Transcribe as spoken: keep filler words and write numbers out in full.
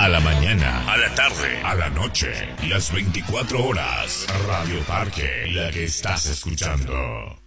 A la mañana, a la tarde, a la noche, las veinticuatro horas. Radio Parque, la que estás escuchando.